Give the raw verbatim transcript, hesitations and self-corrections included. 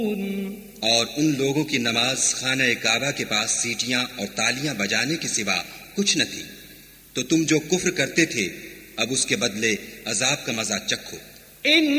और उन लोगों की नमाज खाने काबा के पास सीटियां और तालियां बजाने के सिवा कुछ न थी। तो तुम जो कुफ्र करते थे अब उसके बदले अजाब का मजा चखो।